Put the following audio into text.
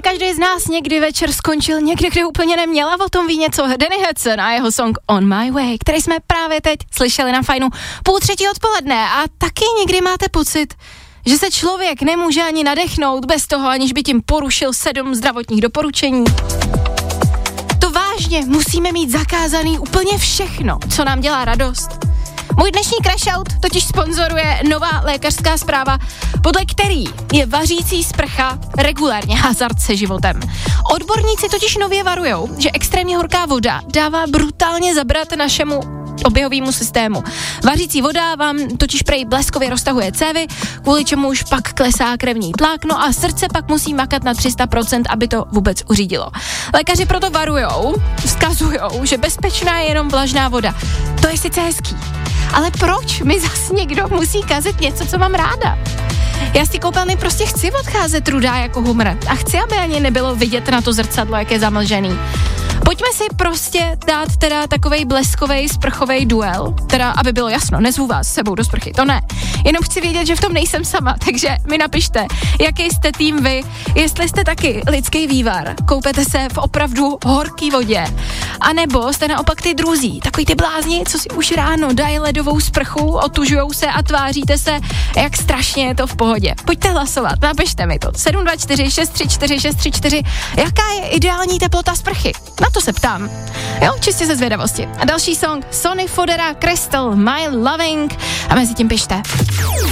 každý z nás někdy večer skončil někde, kde úplně neměl, a o tom ví něco Danny Hudson a jeho song On My Way, který jsme právě teď slyšeli na Fajnu 2:30 odpoledne. A taky někdy máte pocit, že se člověk nemůže ani nadechnout bez toho, aniž by tím porušil 7 zdravotních doporučení. To vážně musíme mít zakázaný úplně všechno, co nám dělá radost. Můj dnešní crash out totiž sponzoruje nová lékařská zpráva, podle který je vařící sprcha regulérně hazard se životem. Odborníci totiž nově varujou, že extrémně horká voda dává brutálně zabrat našemu oběhovému systému. Vařící voda vám totiž prej bleskově roztahuje cévy, kvůli čemu už pak klesá krevní tlak, no a srdce pak musí makat na 300%, aby to vůbec uřídilo. Lékaři proto varujou, vzkazujou, že bezpečná je jenom vlažná voda. To je sice hezký, ale proč mi zas někdo musí kazit něco, co mám ráda? Já z té koupelny prostě chci odcházet rudá jako humr a chci, aby ani nebylo vidět na to zrcadlo, jak je zamlžený. Pojďme si prostě dát teda takovej bleskovej sprchovej duel, teda aby bylo jasno, nezvu vás s sebou do sprchy, to ne. Jenom chci vědět, že v tom nejsem sama, takže mi napište, jaký jste tým vy, jestli jste taky lidský vývar, koupete se v opravdu horký vodě, anebo jste naopak ty druzí, takový ty blázni, co si už ráno dají ledovou sprchu, otužujou se a tváříte se, jak strašně je to v pohodě. Pojďte hlasovat, napište mi to. 724 634 634, jaká je ideální teplota sprchy? Na to se ptám. Jo, čistě ze zvědavosti. A další song Sonny Fodera, Crystal, My Loving, a mezi tím pište.